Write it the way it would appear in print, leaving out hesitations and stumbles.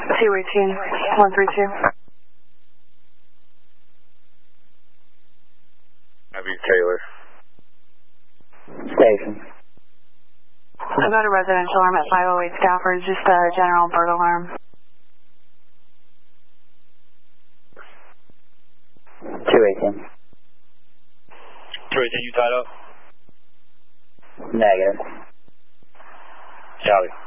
218, 132. Abby Taylor. Station. I got a residential alarm at 508 Stafford, just a general bird alarm. 218. 218, you tied up? Negative. Copy.